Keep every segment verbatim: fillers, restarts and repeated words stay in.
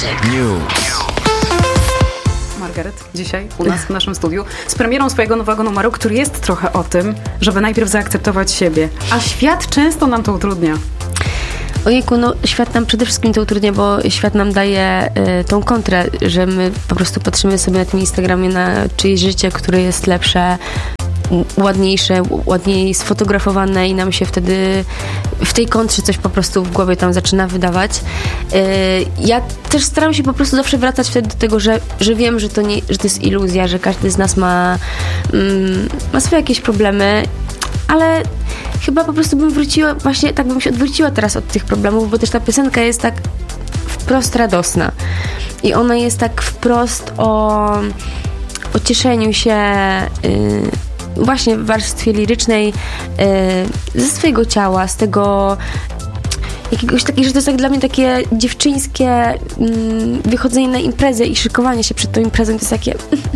News. Margaret dzisiaj u nas w naszym studiu z premierą swojego nowego numeru, który jest trochę o tym, żeby najpierw zaakceptować siebie, a świat często nam to utrudnia. Ojejku, no świat nam przede wszystkim to utrudnia, bo świat nam daje y, tą kontrę, że my po prostu patrzymy sobie na tym Instagramie na czyjeś życie, które jest lepsze, ładniejsze, ładniej sfotografowane i nam się wtedy w tej kontrze coś po prostu w głowie tam zaczyna wydawać. Yy, ja też staram się po prostu zawsze wracać wtedy do tego, że, że wiem, że to, nie, że to jest iluzja, że każdy z nas ma, mm, ma swoje jakieś problemy, ale chyba po prostu bym wróciła, właśnie tak bym się odwróciła teraz od tych problemów, bo też ta piosenka jest tak wprost radosna i ona jest tak wprost o, o cieszeniu się yy, właśnie w warstwie lirycznej yy, ze swojego ciała, z tego jakiegoś takiego, że to jest tak dla mnie takie dziewczyńskie mm, wychodzenie na imprezę i szykowanie się przed tą imprezą, to jest takie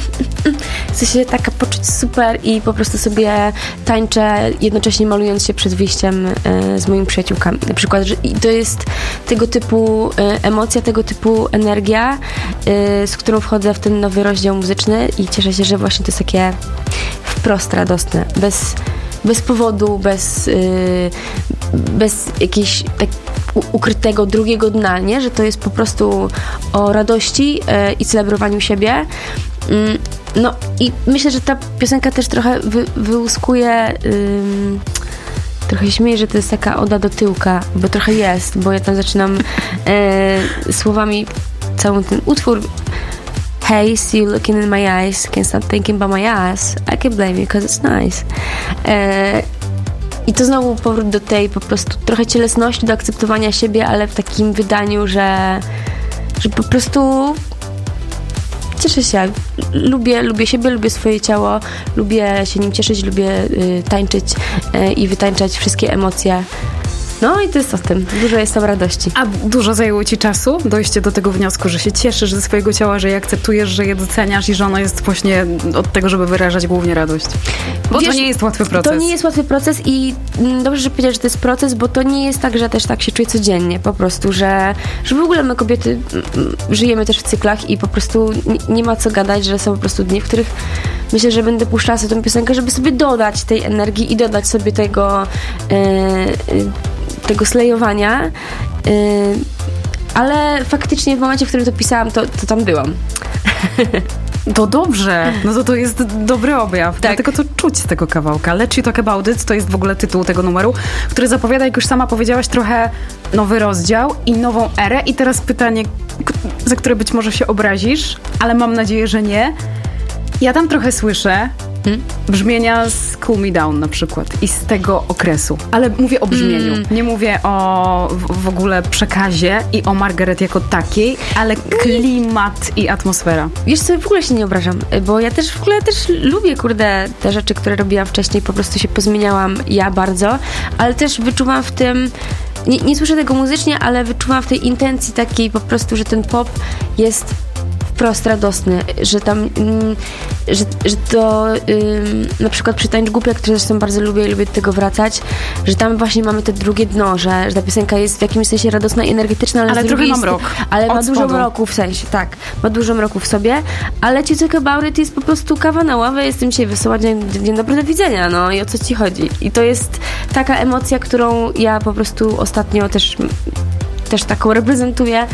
chcę się taka poczuć super i po prostu sobie tańczę, jednocześnie malując się przed wyjściem y, z moimi przyjaciółkami. Na przykład, że i to jest tego typu y, emocja, tego typu energia, y, z którą wchodzę w ten nowy rozdział muzyczny i cieszę się, że właśnie to jest takie wprost radosne, bez, bez powodu, bez, yy, bez jakiegoś tak ukrytego drugiego dna, nie? Że to jest po prostu o radości yy, i celebrowaniu siebie. Yy, no i myślę, że ta piosenka też trochę wy, wyłuskuje, yy, trochę śmieję, że to jest taka oda do tyłka, bo trochę jest, bo ja tam zaczynam yy, słowami cały ten utwór. Hey, see you looking in my eyes, can't stop thinking about my ass, I can't blame you cause it's nice. E, I to znowu powrót do tej po prostu trochę cielesności, do akceptowania siebie, ale w takim wydaniu, że, że po prostu cieszę się. Lubię, lubię siebie, lubię swoje ciało, lubię się nim cieszyć, lubię y, tańczyć y, i wytańczać wszystkie emocje. No i to jest o tym. Dużo jest tam radości. A dużo zajęło ci czasu dojście do tego wniosku, że się cieszysz ze swojego ciała, że je akceptujesz, że je doceniasz i że ono jest właśnie od tego, żeby wyrażać głównie radość? Bo Wiesz, to nie jest łatwy proces. To nie jest łatwy proces i dobrze, że powiedziałeś, że to jest proces, bo to nie jest tak, że też tak się czuję codziennie. Po prostu, że, że w ogóle my kobiety żyjemy też w cyklach i po prostu nie, nie ma co gadać, że są po prostu dni, w których myślę, że będę puszczała sobie tę piosenkę, żeby sobie dodać tej energii i dodać sobie tego yy, tego slejowania, yy, ale faktycznie w momencie, w którym to pisałam, to, to tam byłam. To dobrze, no to to jest dobry objaw, tak. Dlatego to czuć z tego kawałka. Let's You Talk About It to jest w ogóle tytuł tego numeru, który zapowiada, jak już sama powiedziałaś, trochę nowy rozdział i nową erę. I teraz pytanie, za które być może się obrazisz, ale mam nadzieję, że nie. Ja tam trochę słyszę Hmm? brzmienia z Cool Me Down na przykład i z tego okresu. Ale mówię o brzmieniu. Mm. Nie mówię o w, w ogóle przekazie i o Margaret jako takiej, ale klimat i atmosfera. Wiesz co, w ogóle się nie obrażam, bo ja też w ogóle też lubię, kurde, te rzeczy, które robiłam wcześniej, po prostu się pozmieniałam ja bardzo, ale też wyczuwam w tym, nie, nie słyszę tego muzycznie, ale wyczuwam w tej intencji takiej po prostu, że ten pop jest wprost radosny, że tam mm, że, że to ym, na przykład przy Tańcz Głupia, które zresztą bardzo lubię i lubię do tego wracać, że tam właśnie mamy te drugie dno, że, że ta piosenka jest w jakimś sensie radosna i energetyczna, ale, ale z trochę jest, ma mrok. Ale ma Od dużo spodu. mroku w sensie, tak. Ma dużo mroku w sobie, ale Let's You Talk About It jest po prostu kawa na ławę, jestem dzisiaj wesoła, dzień, dzień dobry, do widzenia, no i o co ci chodzi. I to jest taka emocja, którą ja po prostu ostatnio też też taką reprezentuję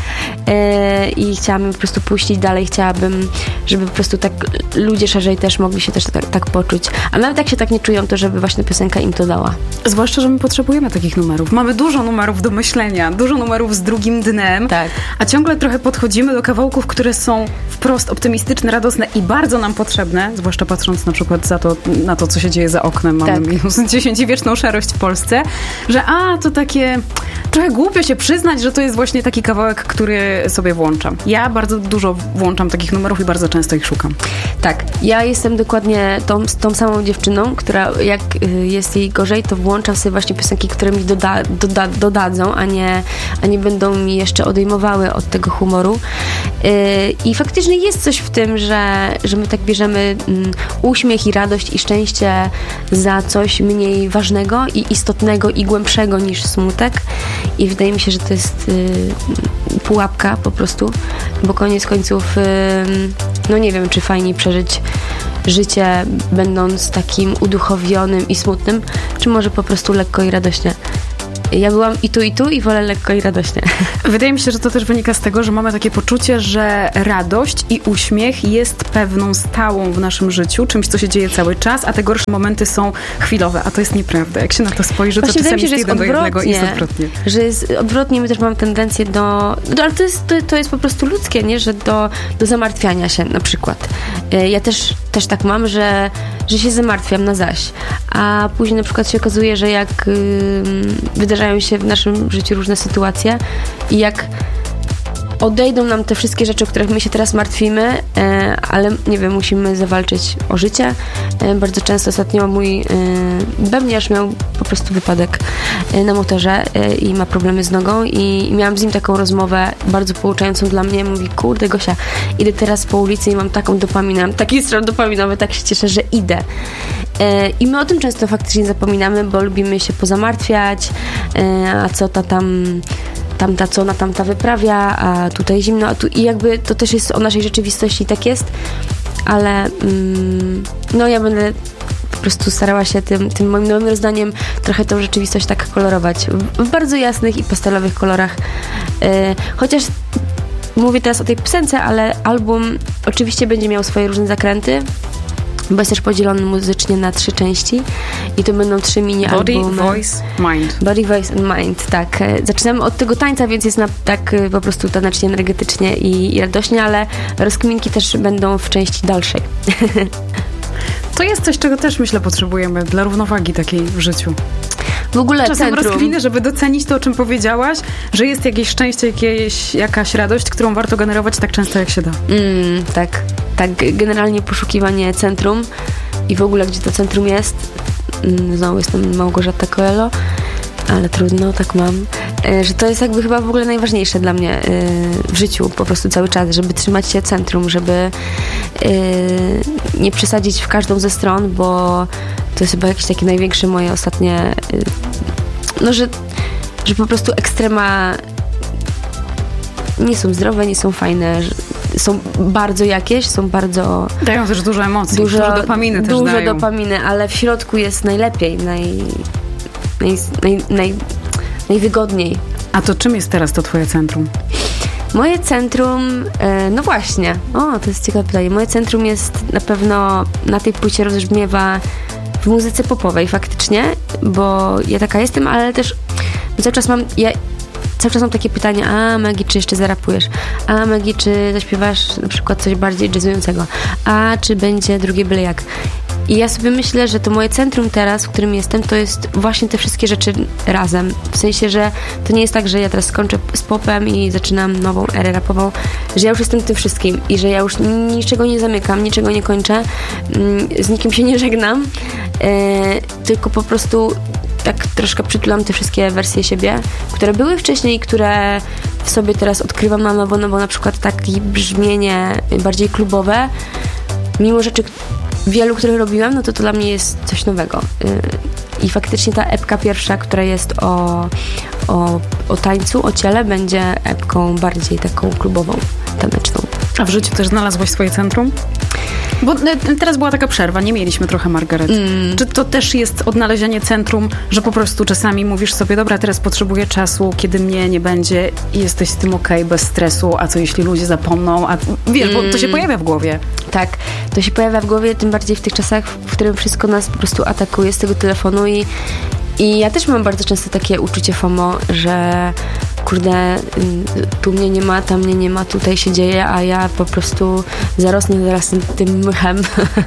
yy, i chciałabym po prostu puścić dalej, chciałabym, żeby po prostu tak ludzie szerzej też mogli się też tak, tak poczuć. A nawet jak się tak nie czują, to żeby właśnie piosenka im to dała. Zwłaszcza, że my potrzebujemy takich numerów. Mamy dużo numerów do myślenia, dużo numerów z drugim dnem, tak. A ciągle trochę podchodzimy do kawałków, które są wprost optymistyczne, radosne i bardzo nam potrzebne, zwłaszcza patrząc na przykład za to, na to, co się dzieje za oknem. Mamy tak. minus dziesięć i wieczną szarość w Polsce, że a, to takie trochę głupio się przyznać, że to jest właśnie taki kawałek, który sobie włączam. Ja bardzo dużo włączam takich numerów i bardzo często ich szukam. Tak, ja jestem dokładnie tą, tą samą dziewczyną, która jak jest jej gorzej, to włączam sobie właśnie piosenki, które mi doda, doda, dodadzą, a nie, a nie będą mi jeszcze odejmowały od tego humoru. Yy, I faktycznie jest coś w tym, że, że my tak bierzemy mm, uśmiech i radość i szczęście za coś mniej ważnego i istotnego i głębszego niż smutek. I wydaje mi się, że to jest yy, pułapka po prostu, bo koniec końców no nie wiem, czy fajniej przeżyć życie będąc takim uduchowionym i smutnym, czy może po prostu lekko i radośnie. Ja byłam i tu, i tu i wolę lekko i radośnie. Wydaje mi się, że to też wynika z tego, że mamy takie poczucie, że radość i uśmiech jest pewną stałą w naszym życiu, czymś, co się dzieje cały czas, a te gorsze momenty są chwilowe, a to jest nieprawda. Jak się na to spojrzy, to Właśnie czasami jest jeden do jednego i jest odwrotnie. Że jest odwrotnie, my też mamy tendencję do... do ale to jest, to, to jest po prostu ludzkie, nie? Że do, do zamartwiania się na przykład. Ja też, też tak mam, że, że się zamartwiam na zaś, a później na przykład się okazuje, że jak yy, wydarzają się w naszym życiu różne sytuacje i jak odejdą nam te wszystkie rzeczy, o których my się teraz martwimy, e, ale nie wiem, musimy zawalczyć o życie. E, bardzo często ostatnio mój e, bębniarz miał po prostu wypadek e, na motorze e, i ma problemy z nogą i, i miałam z nim taką rozmowę bardzo pouczającą dla mnie. Mówi, kurde Gosia, idę teraz po ulicy i mam taką dopaminę, mam taki strzał dopaminowy, tak się cieszę, że idę. E, I my o tym często faktycznie zapominamy, bo lubimy się pozamartwiać, e, a co ta tam tamta, co ona tamta wyprawia, a tutaj zimno, a tu i jakby to też jest o naszej rzeczywistości, tak jest, ale mm, no ja będę po prostu starała się tym, tym moim nowym rozdaniem trochę tą rzeczywistość tak kolorować w, w bardzo jasnych i pastelowych kolorach. Yy, chociaż mówię teraz o tej piosence, ale album oczywiście będzie miał swoje różne zakręty, bo jest też podzielony muzycznie na trzy części i to będą trzy mini-albumy. Body, Voice, Mind. Body, Voice and Mind, tak. Zaczynamy od tego tańca, więc jest na, tak po prostu tanecznie, energetycznie i, i radośnie, ale rozkminki też będą w części dalszej. To jest coś, czego też myślę potrzebujemy dla równowagi takiej w życiu. W ogóle czasem centrum. rozkminy, żeby docenić to, o czym powiedziałaś, że jest jakieś szczęście, jakieś, jakaś radość, którą warto generować tak często, jak się da. Mm, tak, tak. Generalnie poszukiwanie centrum i w ogóle, gdzie to centrum jest. Znowu jestem Małgorzata Coelho, ale trudno, tak mam. Że to jest jakby chyba w ogóle najważniejsze dla mnie w życiu, po prostu cały czas, żeby trzymać się centrum, żeby nie przesadzić w każdą ze stron, bo to jest chyba jakieś takie największe moje ostatnie, no, że, że po prostu ekstrema nie są zdrowe, nie są fajne, są bardzo jakieś, są bardzo... Dają też dużo emocji, dużo, dużo dopaminy też dużo dają. Dużo dopaminy, ale w środku jest najlepiej, naj, naj, naj, naj, najwygodniej. A to czym jest teraz to twoje centrum? Moje centrum, no właśnie, o, to jest ciekawe pytanie. Moje centrum jest na pewno, na tej płycie rozbrzmiewa w muzyce popowej faktycznie, bo ja taka jestem, ale też cały czas mam, ja cały czas mam takie pytania, a Maggie, czy jeszcze zarapujesz? A Maggie, czy zaśpiewasz na przykład coś bardziej jazzującego? A czy będzie drugie byle jak? I ja sobie myślę, że to moje centrum teraz, w którym jestem, to jest właśnie te wszystkie rzeczy razem. W sensie, że to nie jest tak, że ja teraz skończę z popem i zaczynam nową erę rapową, że ja już jestem tym wszystkim i że ja już niczego nie zamykam, niczego nie kończę, z nikim się nie żegnam, tylko po prostu tak troszkę przytulam te wszystkie wersje siebie, które były wcześniej i które w sobie teraz odkrywam na nowo, no bo na przykład takie brzmienie bardziej klubowe, mimo rzeczy wielu, których robiłam, no to to dla mnie jest coś nowego. I faktycznie ta epka pierwsza, która jest o, o, o tańcu, o ciele, będzie epką bardziej taką klubową, taneczną. A w życiu też znalazłaś swoje centrum? Bo teraz była taka przerwa, nie mieliśmy trochę Margaret. Mm. Czy to też jest odnalezienie centrum, że po prostu czasami mówisz sobie, dobra, teraz potrzebuję czasu, kiedy mnie nie będzie i jesteś z tym okej, okay, bez stresu, a co jeśli ludzie zapomną, a wiesz, mm. bo to się pojawia w głowie. Tak, to się pojawia w głowie, tym bardziej w tych czasach, w którym wszystko nas po prostu atakuje z tego telefonu i, i ja też mam bardzo często takie uczucie FOMO, że kurde, tu mnie nie ma, tam mnie nie ma, tutaj się dzieje, a ja po prostu zarosnę zaraz tym mchem.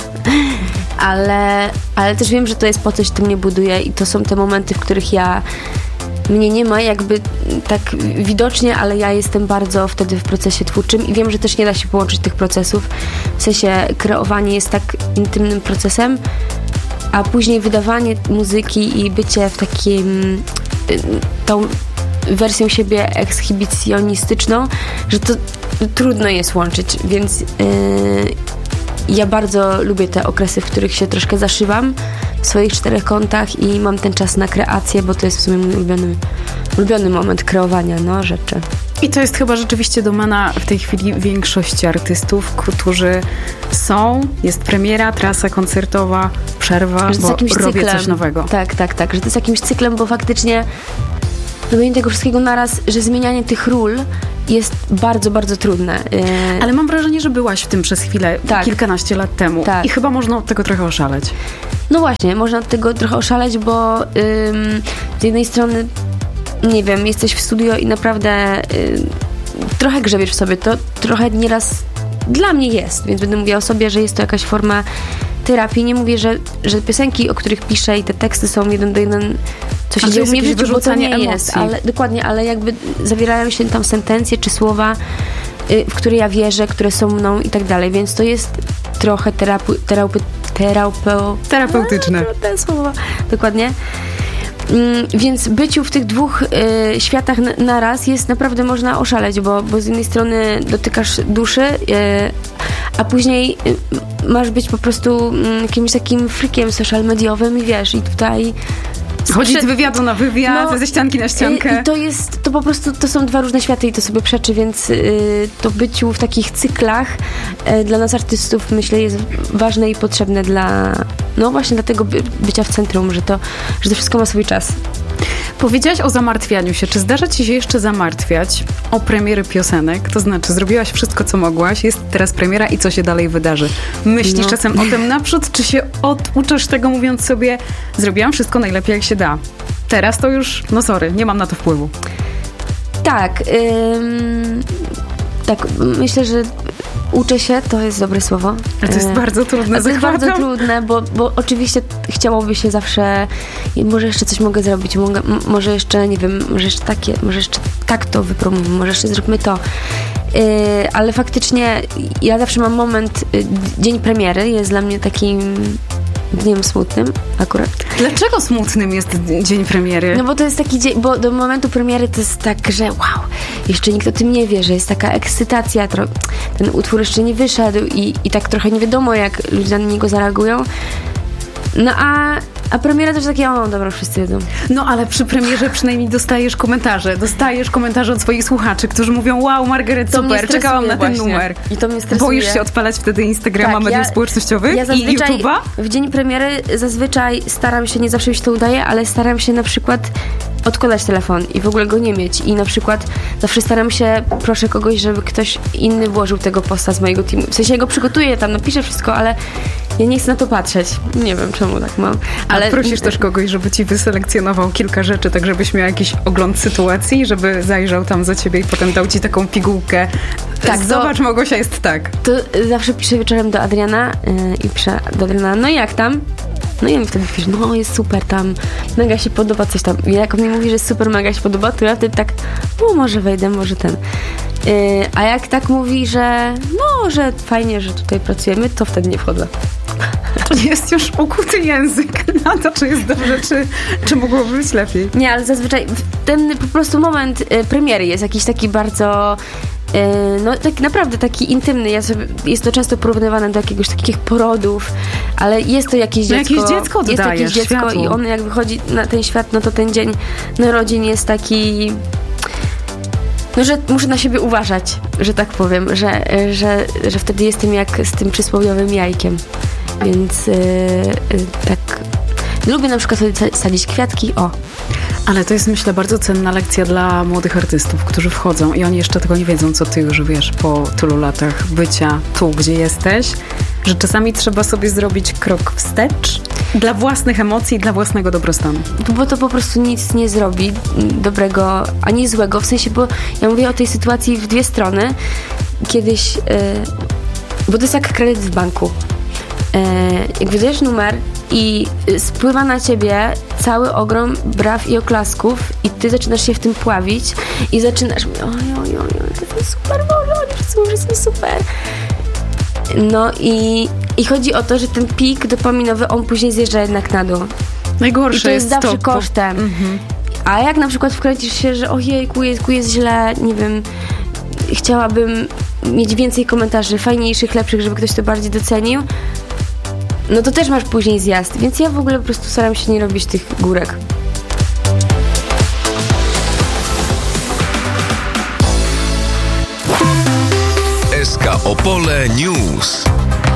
ale, ale też wiem, że to jest po coś, to mnie buduje i to są te momenty, w których ja mnie nie ma jakby tak widocznie, ale ja jestem bardzo wtedy w procesie twórczym i wiem, że też nie da się połączyć tych procesów. W sensie kreowanie jest tak intymnym procesem, a później wydawanie muzyki i bycie w takim tą wersją siebie ekshibicjonistyczną, że to trudno jest łączyć, więc yy, ja bardzo lubię te okresy, w których się troszkę zaszywam w swoich czterech kątach i mam ten czas na kreację, bo to jest w sumie mój ulubiony, ulubiony moment kreowania, no, rzeczy. I to jest chyba rzeczywiście domena w tej chwili większości artystów, którzy są, jest premiera, trasa koncertowa, przerwa, bo robię cyklem. Coś nowego. Tak, tak, tak, że to jest jakimś cyklem, bo faktycznie robienie tego wszystkiego naraz, że zmienianie tych ról jest bardzo, bardzo trudne. Ale mam wrażenie, że byłaś w tym przez chwilę, tak. kilkanaście lat temu. Tak. I chyba można od tego trochę oszaleć. No właśnie, można od tego trochę oszaleć, bo ym, z jednej strony, nie wiem, jesteś w studio i naprawdę ym, trochę grzebiesz w sobie. To trochę nieraz dla mnie jest, więc będę mówiła o sobie, że jest to jakaś forma terapii. Nie mówię, że, że piosenki, o których piszę i te teksty są jeden do jeden, co się dzieje w mnie w życiu, bo to nie emocji. Jest. Ale, dokładnie, ale jakby zawierają się tam sentencje czy słowa, y, w które ja wierzę, które są mną i tak dalej, więc to jest trochę terapu, terapy, terapeu, terapeutyczne. A, te słowa, dokładnie. Mm, więc byciu w tych dwóch y, światach na, naraz jest naprawdę, można oszaleć, bo, bo z jednej strony dotykasz duszy, y, a później y, masz być po prostu y, jakimś takim freakiem social mediowym i wiesz, i tutaj chodzić z wywiadu na wywiad, no, ze ścianki na ściankę. I to jest, to po prostu, to są dwa różne światy i to sobie przeczy, więc y, to byciu w takich cyklach y, dla nas artystów, myślę, jest ważne i potrzebne dla, no właśnie dlatego by, bycia w centrum, że to, że to wszystko ma swój czas. Powiedziałaś o zamartwianiu się. Czy zdarza ci się jeszcze zamartwiać o premiery piosenek? To znaczy, zrobiłaś wszystko, co mogłaś, jest teraz premiera i co się dalej wydarzy? Myślisz no. czasem o tym naprzód, czy się oduczasz tego, mówiąc sobie, zrobiłam wszystko najlepiej, jak się da. Teraz to już, no sorry, nie mam na to wpływu. Tak. Ym, tak, myślę, że uczę się, to jest dobre słowo. A to jest e, bardzo trudne. To jest bardzo trudne, bo, bo oczywiście chciałoby się zawsze, może jeszcze coś mogę zrobić, mogę, może jeszcze, nie wiem, może jeszcze takie, może jeszcze tak to wypromujmy, może jeszcze zróbmy to. E, ale faktycznie ja zawsze mam moment, dzień premiery jest dla mnie takim dniem smutnym akurat. Dlaczego smutnym jest dzień premiery? No bo to jest taki dzień, bo do momentu premiery to jest tak, że wow, jeszcze nikt o tym nie wie, że jest taka ekscytacja, tro- ten utwór jeszcze nie wyszedł i, i tak trochę nie wiadomo, jak ludzie na niego zareagują. No a, a premiera też takie, o dobra, wszyscy wiedzą. No ale przy premierze przynajmniej dostajesz komentarze. Dostajesz komentarze od swoich słuchaczy, którzy mówią, wow, Margaret, to super, czekałam na ten właśnie. numer. I to mnie stresuje. Boisz się odpalać wtedy Instagrama, tak, mediów ja, społecznościowych ja i YouTube'a? W dzień premiery zazwyczaj staram się, nie zawsze mi się to udaje, ale staram się na przykład odkładać telefon i w ogóle go nie mieć. I na przykład zawsze staram się, proszę kogoś, żeby ktoś inny włożył tego posta z mojego teamu. W sensie ja go przygotuję, tam napiszę wszystko, ale ja nie chcę na to patrzeć. Nie wiem, czemu tak mam. Ale a prosisz też kogoś, żeby ci wyselekcjonował kilka rzeczy, tak żebyś miał jakiś ogląd sytuacji, żeby zajrzał tam za ciebie i potem dał ci taką pigułkę. Tak, zobacz, to, Małgosia jest tak. To zawsze piszę wieczorem do Adriana yy, i piszę do Adriana, no jak tam? No i on wtedy pisze, no jest super tam, mega się podoba coś tam. I jak on mi mówi, że super, mega się podoba, to ja wtedy tak, no może wejdę, może ten. Yy, a jak tak mówi, że no, że fajnie, że tutaj pracujemy, to wtedy nie wchodzę. To jest już ukuty język na to, czy jest dobrze, czy, czy mogłoby być lepiej. Nie, ale zazwyczaj ten po prostu moment y, premiery jest jakiś taki bardzo y, no tak naprawdę taki intymny. Ja sobie, jest to często porównywane do jakiegoś takich porodów, ale jest to jakieś no dziecko. Jakieś dziecko jest jakieś dziecko światu. I on jak wychodzi na ten świat, no to ten dzień narodzin jest taki, no, że muszę na siebie uważać, że tak powiem, że, że, że wtedy jestem jak z tym przysłowiowym jajkiem. Więc yy, yy, tak lubię na przykład sadzić kwiatki, o. Ale to jest, myślę, bardzo cenna lekcja dla młodych artystów, którzy wchodzą i oni jeszcze tego nie wiedzą, co ty już wiesz po tylu latach bycia tu, gdzie jesteś, że czasami trzeba sobie zrobić krok wstecz dla własnych emocji, dla własnego dobrostanu. Bo to po prostu nic nie zrobi dobrego, ani złego, w sensie, bo ja mówię o tej sytuacji w dwie strony. Kiedyś, yy, bo to jest jak kredyt w banku. Jak wydajesz numer i spływa na ciebie cały ogrom braw i oklasków i ty zaczynasz się w tym pławić i zaczynasz oj, oj, oj, to jest super, Boże, oni wszyscy mówią, że jest super. No i, i chodzi o to, że ten pik dopaminowy, on później zjeżdża jednak na dół. Najgorsze I to jest, jest zawsze to, kosztem. Mhm. A jak na przykład wkręcisz się, że ojejku, jest, jest źle, nie wiem, chciałabym mieć więcej komentarzy, fajniejszych, lepszych, żeby ktoś to bardziej docenił, no to też masz później zjazd, więc ja w ogóle po prostu staram się nie robić tych górek. S K Opole News.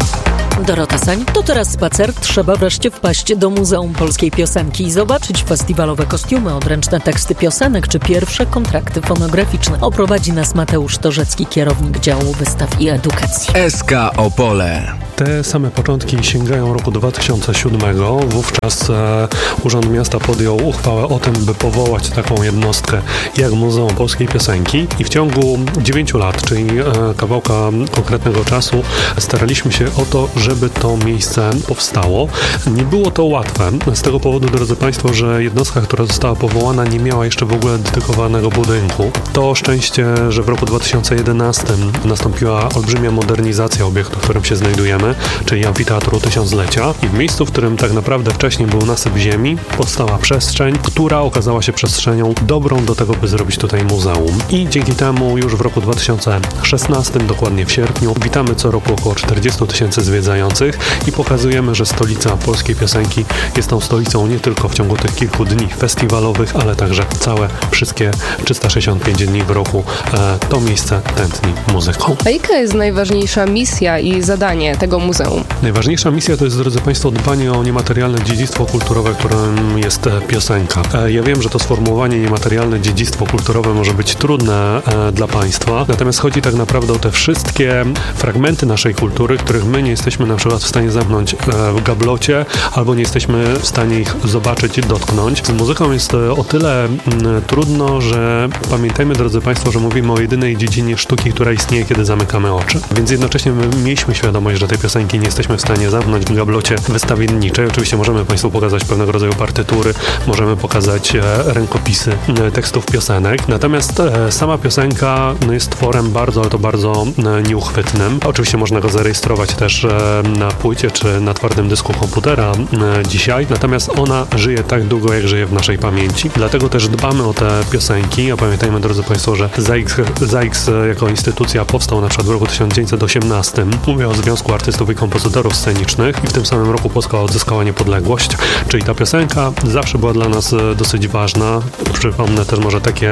Dorota Sań, to teraz spacer. Trzeba wreszcie wpaść do Muzeum Polskiej Piosenki i zobaczyć festiwalowe kostiumy, odręczne teksty piosenek czy pierwsze kontrakty fonograficzne. Oprowadzi nas Mateusz Torzecki, kierownik działu wystaw i edukacji. S K Opole. Te same początki sięgają roku dwa tysiące siódmego. Wówczas e, Urząd Miasta podjął uchwałę o tym, by powołać taką jednostkę jak Muzeum Polskiej Piosenki i w ciągu dziewięciu lat, czyli e, kawałka konkretnego czasu, staraliśmy się o to, żeby to miejsce powstało. Nie było to łatwe, z tego powodu, drodzy Państwo, że jednostka, która została powołana, nie miała jeszcze w ogóle dedykowanego budynku. To szczęście, że w roku dwa tysiące jedenastym nastąpiła olbrzymia modernizacja obiektu, w którym się znajdujemy, czyli Amfiteatru Tysiąclecia, i w miejscu, w którym tak naprawdę wcześniej był nasyp ziemi, powstała przestrzeń, która okazała się przestrzenią dobrą do tego, by zrobić tutaj muzeum. I dzięki temu już w roku dwa tysiące szesnastym, dokładnie w sierpniu, witamy co roku około czterdziestu tysięcy zwiedzających i pokazujemy, że stolica polskiej piosenki jest tą stolicą nie tylko w ciągu tych kilku dni festiwalowych, ale także całe, wszystkie trzysta sześćdziesiąt pięć dni w roku e, to miejsce tętni muzyką. A jaka jest najważniejsza misja i zadanie tego muzeum? Najważniejsza misja to jest, drodzy Państwo, dbanie o niematerialne dziedzictwo kulturowe, którym jest piosenka. Ja wiem, że to sformułowanie niematerialne dziedzictwo kulturowe może być trudne e, dla Państwa, natomiast chodzi tak naprawdę o te wszystkie fragmenty naszej kultury, których my nie jesteśmy na przykład w stanie zamknąć e, w gablocie, albo nie jesteśmy w stanie ich zobaczyć i dotknąć. Z muzyką jest o tyle m, trudno, że pamiętajmy, drodzy Państwo, że mówimy o jedynej dziedzinie sztuki, która istnieje, kiedy zamykamy oczy. Więc jednocześnie my mieliśmy świadomość, że tej piosenki nie jesteśmy w stanie zamknąć w gablocie wystawienniczej. Oczywiście możemy Państwu pokazać pewnego rodzaju partytury, możemy pokazać e, rękopisy e, tekstów piosenek, natomiast e, sama piosenka no, jest tworem bardzo, ale to bardzo e, nieuchwytnym. Oczywiście można go zarejestrować też e, na płycie czy na twardym dysku komputera e, dzisiaj, natomiast ona żyje tak długo, jak żyje w naszej pamięci. Dlatego też dbamy o te piosenki, a pamiętajmy, drodzy Państwo, że Z A I K, Z A I K jako instytucja powstał na przykład w roku tysiąc dziewięćset osiemnastym. Mówię o Związku Artystów i Kompozytorów Scenicznych, i w tym samym roku Polska odzyskała niepodległość, czyli ta piosenka zawsze była dla nas dosyć ważna. Przypomnę też może takie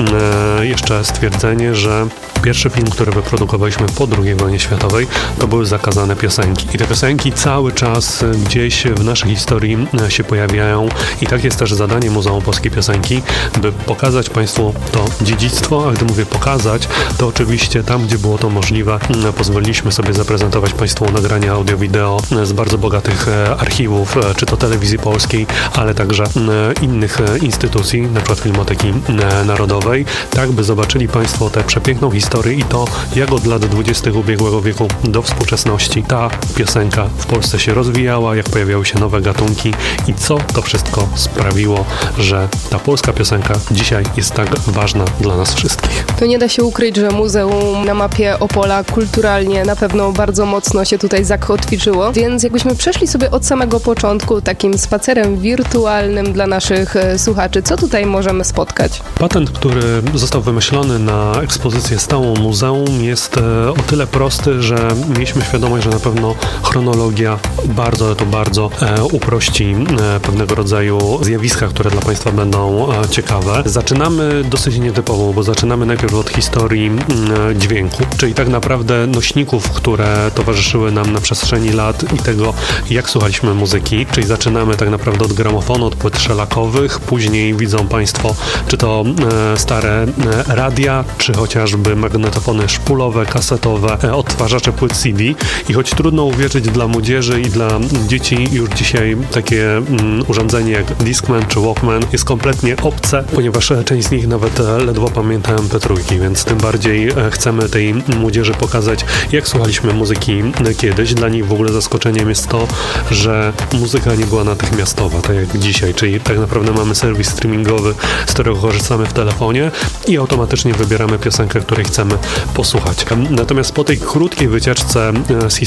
e, jeszcze stwierdzenie, że pierwszy film, który wyprodukowaliśmy po drugiej wojnie światowej, to były Zakazane piosenki. I te piosenki cały czas gdzieś w naszej historii się pojawiają i tak jest też zadanie Muzeum Polskiej Piosenki, by pokazać Państwu to dziedzictwo, a gdy mówię pokazać, to oczywiście tam, gdzie było to możliwe, pozwoliliśmy sobie zaprezentować Państwu nagrania audio-wideo z bardzo bogatych archiwów, czy to Telewizji Polskiej, ale także innych instytucji, na przykład Filmoteki Narodowej, tak by zobaczyli Państwo tę przepiękną historię i to, jak od lat dwudziestych ubiegłego wieku do współczesności ta piosenka w Polsce się rozwijała, jak pojawiały się nowe gatunki i co to wszystko sprawiło, że ta polska piosenka dzisiaj jest tak ważna dla nas wszystkich. To nie da się ukryć, że muzeum na mapie Opola kulturalnie na pewno bardzo mocno się tutaj zakotwiczyło, więc jakbyśmy przeszli sobie od samego początku takim spacerem wirtualnym dla naszych słuchaczy, co tutaj możemy spotkać? Patent, który został wymyślony na ekspozycję stałą muzeum, jest o tyle prosty, że mieliśmy świadomość, że na pewno chronologia bardzo, ale to bardzo e, uprości e, pewnego rodzaju zjawiska, które dla Państwa będą e, ciekawe. Zaczynamy dosyć nietypowo, bo zaczynamy najpierw od historii e, dźwięku, czyli tak naprawdę nośników, które towarzyszyły nam na przestrzeni lat i tego, jak słuchaliśmy muzyki, czyli zaczynamy tak naprawdę od gramofonu, od płyt szelakowych, później widzą Państwo, czy to e, stare e, radia, czy chociażby magnetofony szpulowe, kasetowe, e, odtwarzacze płyt C D i choć trudno uwierzyć dla młodzieży i dla dzieci już dzisiaj takie mm, urządzenie jak Discman czy Walkman jest kompletnie obce, ponieważ część z nich nawet ledwo pamięta em pe trzy, więc tym bardziej e, chcemy tej młodzieży pokazać, jak słuchaliśmy muzyki kiedyś. Dla nich w ogóle zaskoczeniem jest to, że muzyka nie była natychmiastowa, tak jak dzisiaj, czyli tak naprawdę mamy serwis streamingowy, z którego korzystamy w telefonie i automatycznie wybieramy piosenkę, której chcemy posłuchać. Natomiast po tej krótkiej wycieczce z historią nośników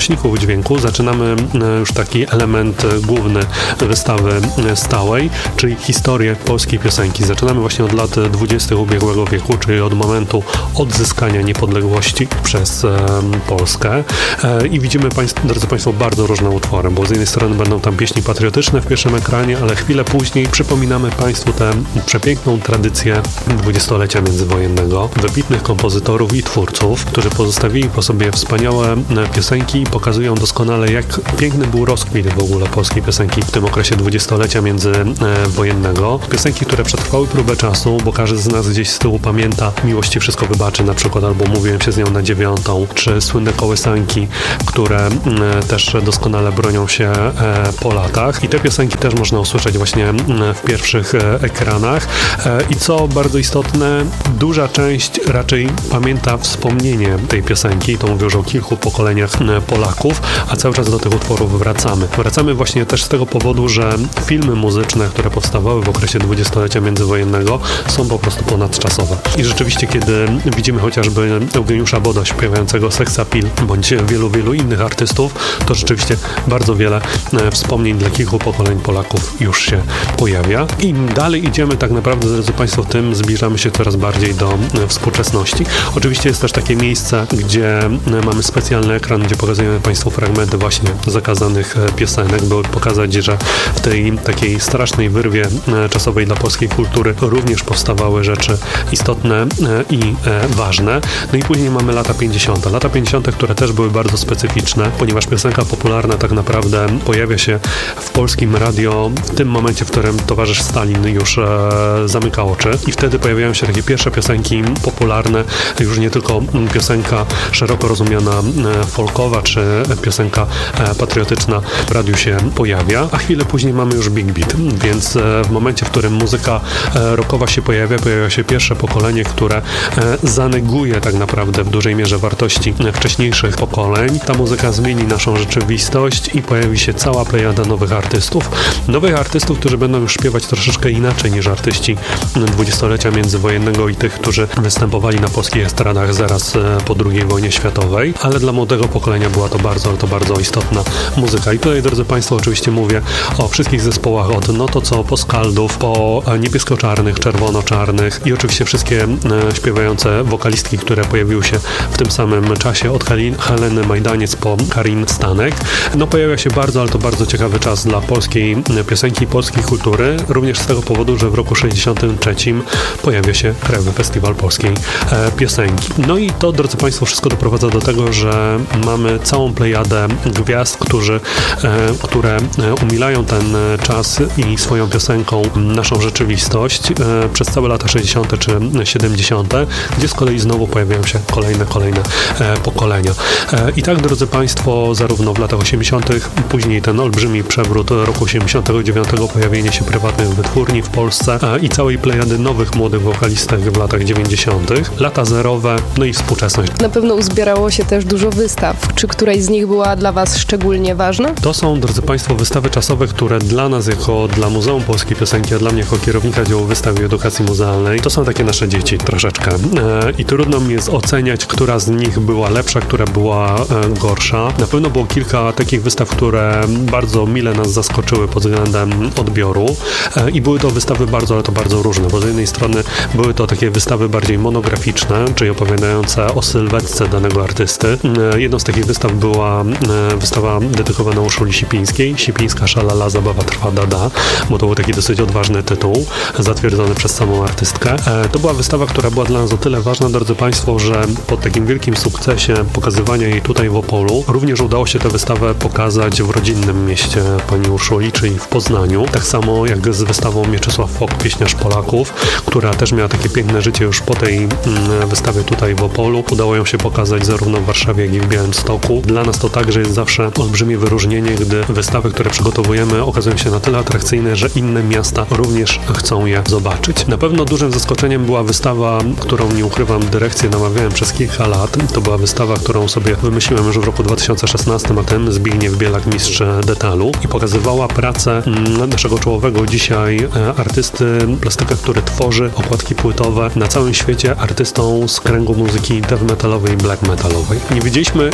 przenośników dźwięku zaczynamy już taki element główny wystawy stałej, czyli historię polskiej piosenki. Zaczynamy właśnie od lat dwudziestych ubiegłego wieku, czyli od momentu odzyskania niepodległości przez e, Polskę. E, I widzimy, państw, drodzy Państwo, bardzo różne utwory, bo z jednej strony będą tam pieśni patriotyczne w pierwszym ekranie, ale chwilę później przypominamy Państwu tę przepiękną tradycję dwudziestolecia międzywojennego, wybitnych kompozytorów i twórców, którzy pozostawili po sobie wspaniałe piosenki i pokazują doskonale, jak piękny był rozkwit w ogóle polskiej piosenki w tym okresie dwudziestolecia międzywojennego. Piosenki, które przetrwały próbę czasu, bo każdy z nas gdzieś z tyłu pamięta Miłości wszystko wybaczy na przykład, albo Mówiłem się z nią na dziewiątą, czy słynne kołysanki, które też doskonale bronią się po latach. I te piosenki też można usłyszeć właśnie w pierwszych ekranach. I co bardzo istotne, duża część raczej pamięta wspomnienie tej piosenki. To mówię już o kilku pokoleniach Polaków, a cały czas do tych utworów wracamy. Wracamy właśnie też z tego powodu, że filmy muzyczne, które powstawały w okresie dwudziestolecia międzywojennego, są po prostu ponadczasowe. I rzeczywiście, kiedy widzimy chociażby Eugeniusza Boda śpiewającego Sex Appeal, bądź wielu, wielu innych artystów, to rzeczywiście bardzo wiele wspomnień dla kilku pokoleń Polaków już się pojawia. I im dalej idziemy, tak naprawdę, drodzy Państwo, tym zbliżamy się coraz bardziej do współczesności. Oczywiście jest też takie miejsce, gdzie mamy specjalny ekran, gdzie pokazujemy Państwu fragmenty właśnie zakazanych piosenek, by pokazać, że w tej takiej strasznej wyrwie czasowej dla polskiej kultury również powstawały rzeczy istotne i ważne. No i później mamy lata pięćdziesiąte. Lata pięćdziesiąte, które też były bardzo specyficzne, ponieważ piosenka popularna tak naprawdę pojawia się w polskim radio w tym momencie, w którym towarzysz Stalin już e, zamyka oczy i wtedy pojawiają się takie pierwsze piosenki popularne, już nie tylko piosenka szeroko rozumiana e, folkowa, czy piosenka e, patriotyczna w radiu się pojawia, a chwilę później mamy już Big Beat, więc e, w momencie, w którym muzyka e, rockowa się pojawia, pojawia się pierwsze pokolenie, które e, zaneguje tak naprawdę w dużej mierze wartości wcześniejszych pokoleń. Ta muzyka zmieni naszą rzeczywistość i pojawi się cała plejada nowych artystów. Nowych artystów, którzy będą już śpiewać troszeczkę inaczej niż artyści dwudziestolecia międzywojennego i tych, którzy występowali na polskich estradach zaraz po drugiej wojnie światowej, ale dla młodego pokolenia była to bardzo, to bardzo istotna muzyka. I tutaj, drodzy Państwo, oczywiście mówię o wszystkich zespołach od No to co, po Skaldów, po niebiesko-czarnych, czerwono-czarnych i oczywiście wszystkie śpiewające wokalistki, które pojawiły się w tym samym czasie, od Heleny Majdaniec po Karin Stanek. No pojawia się bardzo, ale to bardzo ciekawy czas dla polskiej piosenki i polskiej kultury, również z tego powodu, że w roku sześćdziesiątym trzecim pojawia się Krajowy Festiwal Polskiej e, Piosenki. No i to, drodzy Państwo, wszystko doprowadza do tego, że mamy całą plejadę gwiazd, którzy, e, które umilają ten czas i swoją piosenką naszą rzeczywistość e, przez całe lata sześćdziesiąte czy siedemdziesiąte, gdzie z kolei znowu pojawiają się kolejne, kolejne e, pokolenia. E, I tak, drodzy Państwo, zarówno w latach osiemdziesiątych, później ten olbrzymi przewrót roku osiemdziesiątego dziewiątego, pojawienie się prywatnych wytwórni w Polsce e, i całej plejady nowych, młodych wokalistek w latach dziewięćdziesiątych, lata zerowe, no i współczesność. Na pewno uzbierało się też dużo wystaw. Czy któraś z nich była dla Was szczególnie ważna? To są, drodzy Państwo, wystawy czasowe, które dla nas, jako dla Muzeum Polskiej Piosenki, a dla mnie jako kierownika działu wystaw i edukacji muzealnej, to są takie nasze dzieci troszeczkę. E, I trudno mi jest oceniać, która z nich była lepsza, która była e, gorsza. Na pewno było kilka takich wystaw, które bardzo mile nas zaskoczyły pod względem odbioru e, i były to wystawy bardzo, ale to bardzo różne, bo z jednej strony były to takie wystawy bardziej monograficzne, czyli opowiadające o sylwetce danego artysty. E, jedną z takich wystaw była e, wystawa dedykowana Urszuli Sipińskiej, Sipińska szalala, zabawa trwa dada, bo to był taki dosyć odważny tytuł, zatwierdzony przez samą artystkę. E, to była wystawa, która była dla nas o tyle ważna, drodzy Państwo, że po takim wielkim sukcesie pokazywania jej tutaj w Opolu, również udało się tę wystawę pokazać w rodzinnym mieście pani Urszuli, czyli w Poznaniu. Tak samo jak z wystawą Mieczysław Fok, pieśniarz Polaków, która też miała takie piękne życie już po tej mm, wystawie tutaj w Opolu. Udało ją się pokazać zarówno w Warszawie, jak i w Białymstoku. Dla nas to także jest zawsze olbrzymie wyróżnienie, gdy wystawy, które przygotowujemy, okazują się na tyle atrakcyjne, że inne miasta również chcą je zobaczyć. Na pewno dużym zaskoczeniem była wystawa, którą, nie ukrywam, dyrekcję namawiałem przez kilka lat. To była wystawa, którą sobie wymyśliłem już w roku dwa tysiące szesnastym, a tym Zbigniew Bielak, mistrz detalu, i pokazywała pracę naszego czołowego dzisiaj artysty, plastyka, który tworzy okładki płytowe na całym świecie, artystą z kręgu muzyki death metalowej i black metalowej. Nie wiedzieliśmy, jak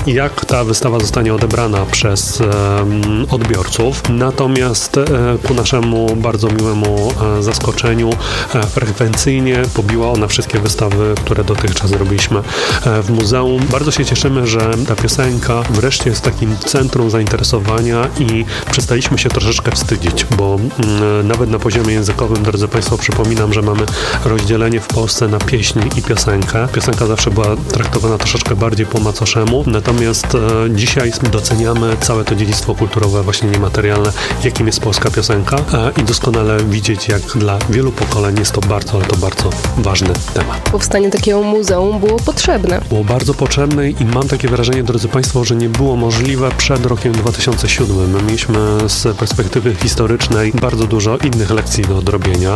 ta wystawa zostanie odebrana przez odbiorców. Natomiast ku naszemu bardzo miłemu zaskoczeniu frekwencyjnie pobiła ona wszystkie wystawy, które dotychczas robiliśmy w muzeum. Bardzo się cieszymy, że ta piosenka wreszcie jest takim centrum zainteresowania i przestaliśmy się troszeczkę wstydzić, bo nawet na poziomie językowym, drodzy Państwo, przypominam, że mamy rozdzielenie w Polsce na pieśń i piosenkę. Piosenka zawsze była traktowana troszeczkę bardziej po macoszemu, natomiast dzisiaj doceniamy całe to dziedzictwo kulturowe, właśnie niematerialne, jakim jest polska piosenka i doskonale widzieć, jak dla wielu pokoleń jest to bardzo, ale to bardzo ważny temat. Powstanie takiego muzeum było potrzebne. Było bardzo potrzebne i mam takie wrażenie, drodzy Państwo, że nie było możliwe przed rokiem dwa tysiące siódmym. My mieliśmy z perspektywy historycznej bardzo dużo innych lekcji do odrobienia,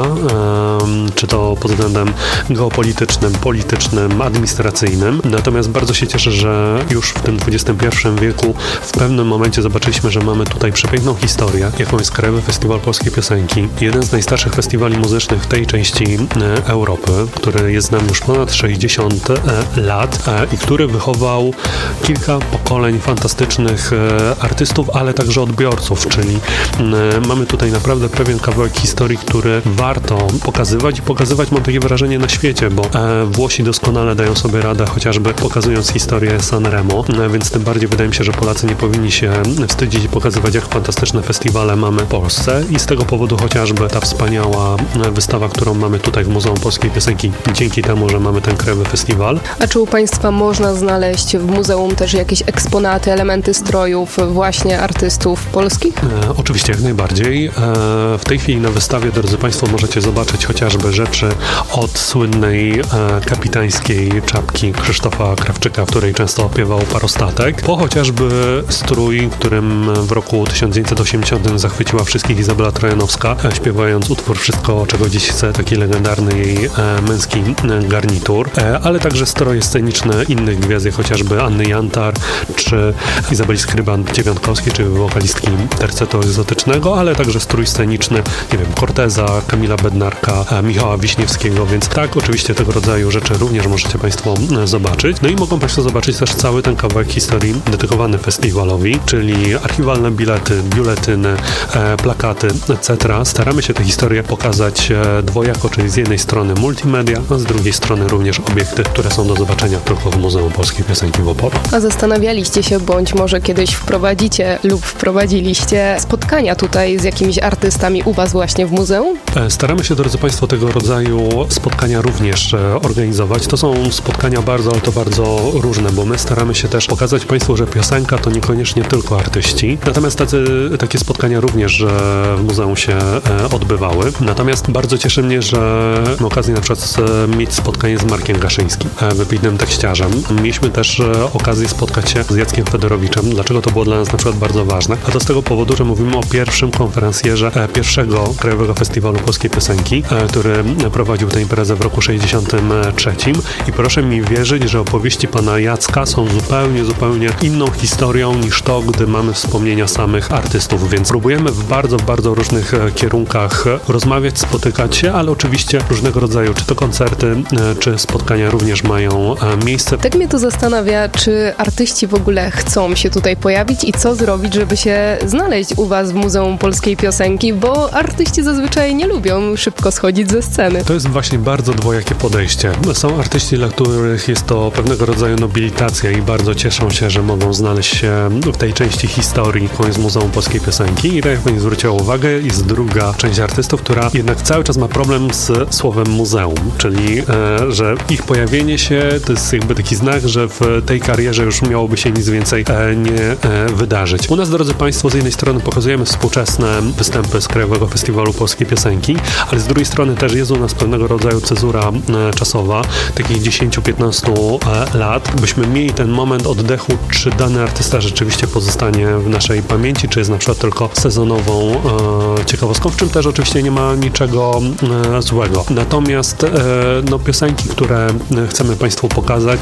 czy to pod względem geopolitycznym, politycznym, administracyjnym. Natomiast bardzo się cieszę, że już w tym dwudziestym pierwszym wieku w pewnym momencie zobaczyliśmy, że mamy tutaj przepiękną historię, jaką jest Krajowy Festiwal Polskiej Piosenki. Jeden z najstarszych festiwali muzycznych w tej części Europy, który jest z nami już ponad sześćdziesiąt lat i który wychował kilka pokoleń fantastycznych artystów, ale także odbiorców, czyli mamy tutaj naprawdę pewien kawałek historii, który warto pokazywać i pokazywać, mam takie wrażenie, na świecie, bo Włosi doskonale dają sobie radę, chociażby pokazując historię Sanremo, więc tym bardziej wydaje mi się, że Polacy nie powinni się wstydzić i pokazywać, jak fantastyczne festiwale mamy w Polsce i z tego powodu chociażby ta wspaniała wystawa, którą mamy tutaj w Muzeum Polskiej Piosenki, dzięki temu, że mamy ten krajowy festiwal. A czy u Państwa można znaleźć w muzeum też jakieś eksponaty, elementy strojów właśnie artystów polskich? E, oczywiście, jak najbardziej. E, w tej chwili na wystawie, drodzy Państwo, możecie zobaczyć chociażby rzeczy od słynnej e, kapitańskiej czapki Krzysztofa Krawczyka, w której często opiewał parostatek, po chociażby strój, którym w roku tysiąc dziewięćset osiemdziesiątym zachwyciła wszystkich Izabela Trojanowska, e, śpiewając utwór Wszystko, czego dziś chcę, taki legendarny jej e, męski e, garnitur, e, ale także stroje sceniczne innych gwiazd, jak chociażby Anny Jantar, czy Izabeli Skryban-Dziewiątkowskiej, czy wokalistki tercetu egzotycznego, ale także strój sceniczny, nie wiem, Corteza, Kamila Bednarka, e, Michała Wiśniewskiego, więc tak, oczywiście tego rodzaju rzeczy również możecie Państwo e, zobaczyć. No i mogą Państwo zobaczyć też cały ten kawałek historii dedykowany festiwalowi, czyli archiwalne bilety, biuletyny, e, plakaty, et cetera. Staramy się tę historię pokazać e, dwojako, czyli z jednej strony multimedia, a z drugiej strony również obiekty, które są do zobaczenia tylko w Muzeum Polskiej Piosenki w Opolu. A zastanawialiście się, bądź może kiedyś wprowadzicie lub wprowadziliście spotkania tutaj z jakimiś artystami u Was właśnie w muzeum? E, staramy się, drodzy Państwo, tego rodzaju spotkania również e, organizować. To są spotkania bardzo, ale to bardzo różne, bo my staramy się też pokazać Państwu, że piosenka to niekoniecznie tylko artyści. Natomiast tacy, takie spotkania również e, w muzeum się e, odbywały. Natomiast bardzo cieszy mnie, że mamy okazję na przykład e, mieć spotkanie z Markiem Gaszyńskim, e, wybitnym tekściarzem. Mieliśmy też e, okazję spotkać się z Jackiem Fedorowiczem. Dlaczego to było dla nas na przykład bardzo ważne? A to z tego powodu, że mówimy o pierwszym konferencjerze e, pierwszego Krajowego Festiwalu Polskiej Piosenki, e, który prowadził tę imprezę w roku sześćdziesiątym trzecim i proszę mi wierzyć, że opowieści pana Jacka są zupełnie, zupełnie inną historią niż to, gdy mamy wspomnienia samych artystów, więc próbujemy w bardzo, bardzo różnych e, kierunkach rozmawiać, spotykać się, ale oczywiście różnego rodzaju, czy to koncerty, e, czy spotkania również mają e, miejsce. Tak mnie to zastanawia, czy artyści w ogóle chcą się tutaj pojawić i co zrobić, żeby się znaleźć u Was w Muzeum Polskiej Piosenki, bo artyści zazwyczaj nie lubią szybko schodzić ze sceny. To jest właśnie bardzo dwojakie podejście. Są artyści, dla których jest to pewnego rodzaju nobilitacja i bardzo cieszą się, że mogą znaleźć się w tej części historii, jaką jest Muzeum Polskiej Piosenki. I tak jak Pani zwróciła uwagę, jest druga część artystów, która jednak cały czas ma problem z słowem muzeum, czyli e, że ich pojawienie się to jest jakby taki znak, że w tej karierze już miałoby się nic więcej e, nie e, wydarzyć. U nas, drodzy Państwo, z jednej strony pokazujemy współczesne występy z Krajowego Festiwalu Polskiej Piosenki, ale z drugiej strony też jest u nas pewnego rodzaju cezura e, czasowa, takich dziesięć do piętnastu e, lat, byśmy mieli ten moment oddechu, czy dany artysta rzeczywiście pozostanie w naszej pamięci, czy jest na przykład tylko sezonową e, ciekawostką, w czym też oczywiście nie ma niczego e, złego. Natomiast e, no, piosenki, które chcemy Państwu pokazać,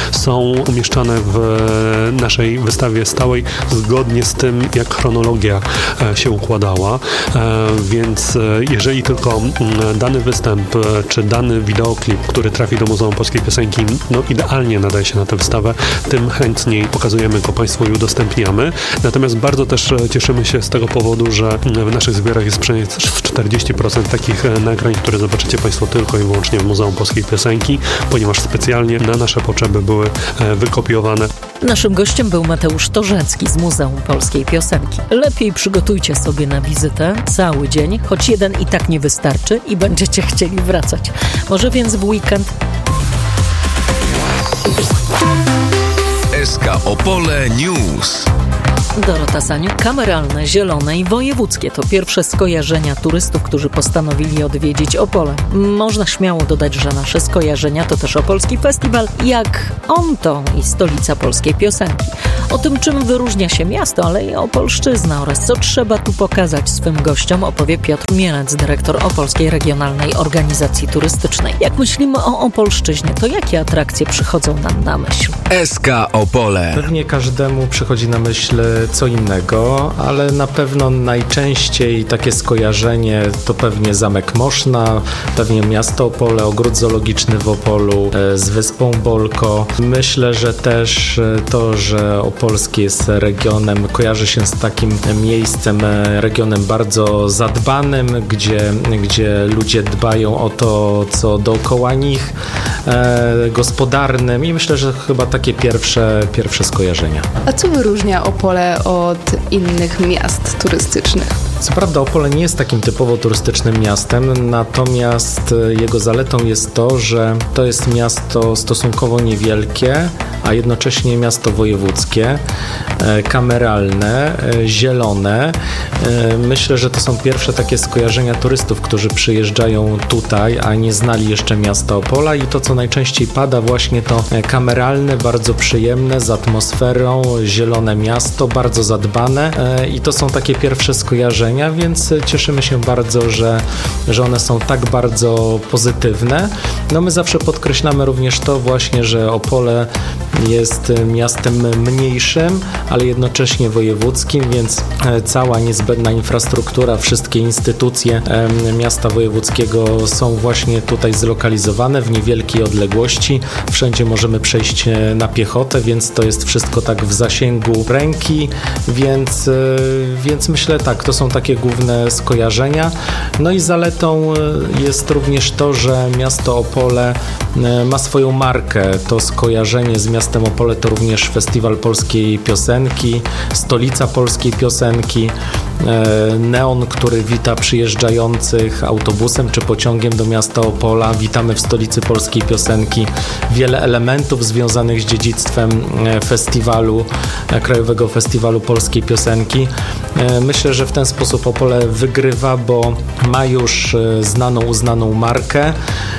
są umieszczane w naszej wystawie stałej zgodnie z tym, jak chronologia się układała, więc jeżeli tylko dany występ czy dany wideoklip, który trafi do Muzeum Polskiej Piosenki, no idealnie nadaje się na tę wystawę, tym chętniej pokazujemy go Państwu i udostępniamy. Natomiast bardzo też cieszymy się z tego powodu, że w naszych zbiorach jest przynajmniej czterdzieści procent takich nagrań, które zobaczycie Państwo tylko i wyłącznie w Muzeum Polskiej Piosenki, ponieważ specjalnie na nasze potrzeby były wykopiowane. Naszym gościem był Mateusz Torzecki z Muzeum Polskiej Piosenki. Lepiej przygotujcie sobie na wizytę cały dzień, choć jeden i tak nie wystarczy i będziecie chcieli wracać. Może więc w weekend. S K Opole News. Dorota Saniuk. Kameralne, zielone i wojewódzkie to pierwsze skojarzenia turystów, którzy postanowili odwiedzić Opole. Można śmiało dodać, że nasze skojarzenia to też Opolski Festiwal, jak on to i stolica polskiej piosenki. O tym, czym wyróżnia się miasto, ale i Opolszczyzna oraz co trzeba tu pokazać swym gościom, opowie Piotr Mielec, dyrektor Opolskiej Regionalnej Organizacji Turystycznej. Jak myślimy o Opolszczyźnie, to jakie atrakcje przychodzą nam na myśl? S K Opole. Pewnie każdemu przychodzi na myśl co innego, ale na pewno najczęściej takie skojarzenie to pewnie Zamek Moszna, pewnie miasto Opole, ogród zoologiczny w Opolu z wyspą Bolko. Myślę, że też to, że Opolskie jest regionem, kojarzy się z takim miejscem, regionem bardzo zadbanym, gdzie, gdzie ludzie dbają o to, co dookoła nich, e, gospodarnym i myślę, że chyba takie pierwsze, pierwsze skojarzenia. A co wyróżnia Opole od innych miast turystycznych? Co prawda Opole nie jest takim typowo turystycznym miastem, natomiast jego zaletą jest to, że to jest miasto stosunkowo niewielkie, a jednocześnie miasto wojewódzkie, kameralne, zielone. Myślę, że to są pierwsze takie skojarzenia turystów, którzy przyjeżdżają tutaj, a nie znali jeszcze miasta Opola i to, co najczęściej pada, właśnie to kameralne, bardzo przyjemne, z atmosferą, zielone miasto, bardzo zadbane i to są takie pierwsze skojarzenia, więc cieszymy się bardzo, że, że one są tak bardzo pozytywne. No my zawsze podkreślamy również to właśnie, że Opole jest miastem mniejszym, ale jednocześnie wojewódzkim, więc cała niezbędna infrastruktura, wszystkie instytucje miasta wojewódzkiego są właśnie tutaj zlokalizowane w niewielkiej odległości. Wszędzie możemy przejść na piechotę, więc to jest wszystko tak w zasięgu ręki, więc, więc myślę tak, to są takie główne skojarzenia. No i zaletą jest również to, że miasto Opole ma swoją markę. To skojarzenie z miastem Opole to również Festiwal Polskiej Piosenki, stolica polskiej piosenki, neon, który wita przyjeżdżających autobusem czy pociągiem do miasta Opola. Witamy w stolicy polskiej piosenki. Wiele elementów związanych z dziedzictwem festiwalu, Krajowego Festiwalu Polskiej Piosenki. Myślę, że w ten sposób Opole wygrywa, bo ma już znaną, uznaną markę.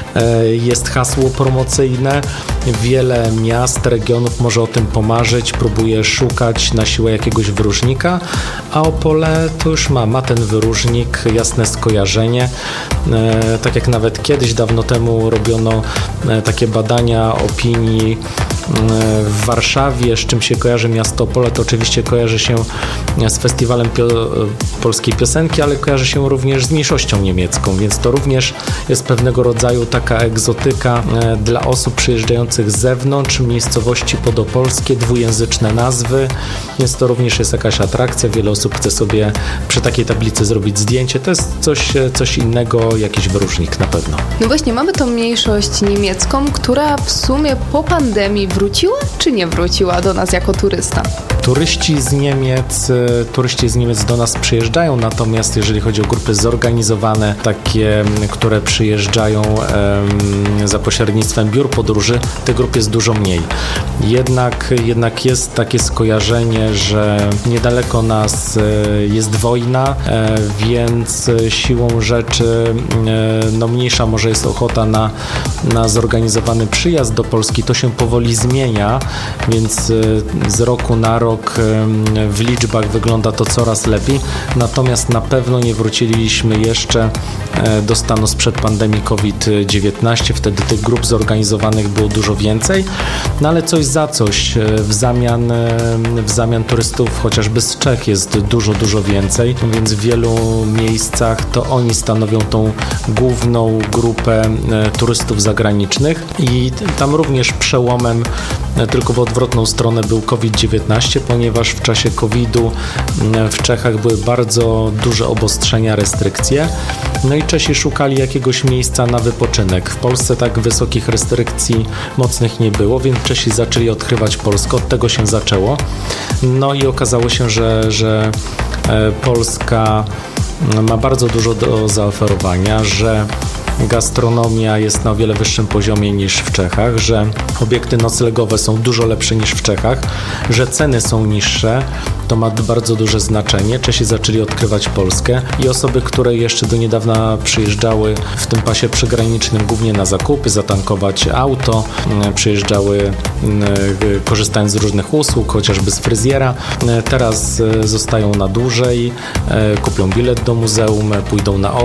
Jest hasło promocyjne. Wiele miast, regionów może o tym pomarzyć, próbuje szukać na siłę jakiegoś wyróżnika, a Opole to już ma, ma ten wyróżnik, jasne skojarzenie. E, tak jak nawet kiedyś, dawno temu robiono e, takie badania opinii w Warszawie, z czym się kojarzy miasto Opole, to oczywiście kojarzy się z Festiwalem Pio- Polskiej Piosenki, ale kojarzy się również z mniejszością niemiecką, więc to również jest pewnego rodzaju taka egzotyka dla osób przyjeżdżających z zewnątrz, miejscowości podopolskie, dwujęzyczne nazwy, więc to również jest jakaś atrakcja, wiele osób chce sobie przy takiej tablicy zrobić zdjęcie, to jest coś, coś innego, jakiś wyróżnik na pewno. No właśnie, mamy tą mniejszość niemiecką, która w sumie po pandemii wróciła, czy nie wróciła do nas jako turysta? Turyści z Niemiec, turyści z Niemiec do nas przyjeżdżają, natomiast jeżeli chodzi o grupy zorganizowane, takie, które przyjeżdżają um, za pośrednictwem biur podróży, tych grup jest dużo mniej. Jednak, jednak jest takie skojarzenie, że niedaleko nas jest wojna, więc siłą rzeczy no, mniejsza może jest ochota na, na zorganizowany przyjazd do Polski. To się powoli zmienia, więc z roku na rok rok w liczbach wygląda to coraz lepiej, natomiast na pewno nie wróciliśmy jeszcze do stanu sprzed pandemii COVID dziewiętnaście. Wtedy tych grup zorganizowanych było dużo więcej, no ale coś za coś. W zamian, w zamian turystów chociażby z Czech jest dużo, dużo więcej, więc w wielu miejscach to oni stanowią tą główną grupę turystów zagranicznych i tam również przełomem tylko w odwrotną stronę był COVID dziewiętnaście, ponieważ w czasie kowida w Czechach były bardzo duże obostrzenia, restrykcje, no i Czesi szukali jakiegoś miejsca na wypoczynek. W Polsce tak wysokich restrykcji mocnych nie było, więc Czesi zaczęli odkrywać Polskę, od tego się zaczęło. No i okazało się, że, że Polska ma bardzo dużo do zaoferowania, że gastronomia jest na o wiele wyższym poziomie niż w Czechach, że obiekty noclegowe są dużo lepsze niż w Czechach, że ceny są niższe. To ma bardzo duże znaczenie. Czesi zaczęli odkrywać Polskę i osoby, które jeszcze do niedawna przyjeżdżały w tym pasie przygranicznym głównie na zakupy, zatankować auto, przyjeżdżały korzystając z różnych usług, chociażby z fryzjera. Teraz zostają na dłużej, kupią bilet do muzeum, pójdą na